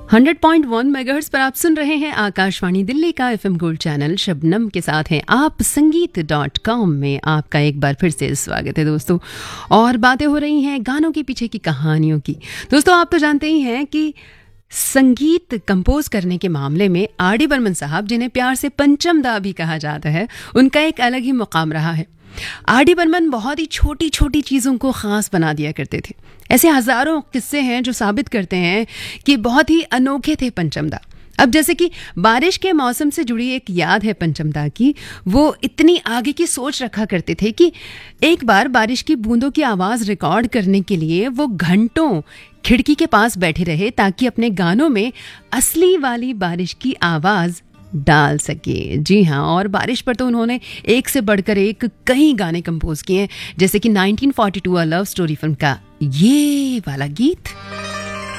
100.1 megahertz पर आप सुन रहे हैं आकाशवाणी दिल्ली का एफएम गोल्ड चैनल। शबनम के साथ हैं आप संगीत.com में। आपका एक बार फिर से स्वागत है दोस्तों। और बातें हो रही हैं गानों के पीछे की कहानियों की। दोस्तों आप तो जानते ही हैं कि संगीत कंपोज करने के मामले में आर डी बर्मन साहब, जिन्हें प्यार से पंचम दा भी कहा जाता है, उनका एक अलग ही मुकाम रहा है। आर डी बर्मन बहुत ही छोटी छोटी चीज़ों को ख़ास बना दिया करते थे। ऐसे हज़ारों किस्से हैं जो साबित करते हैं कि बहुत ही अनोखे थे पंचम दा। अब जैसे कि बारिश के मौसम से जुड़ी एक याद है पंचम दा की। वो इतनी आगे की सोच रखा करते थे कि एक बार बारिश की बूंदों की आवाज़ रिकॉर्ड करने के लिए वो घंटों खिड़की के पास बैठे रहे ताकि अपने गानों में असली वाली बारिश की आवाज़ डाल सके। जी हाँ, और बारिश पर तो उन्होंने एक से बढ़कर एक कई गाने कंपोज किए हैं, जैसे कि 1942 अ लव स्टोरी फिल्म का ये वाला गीत।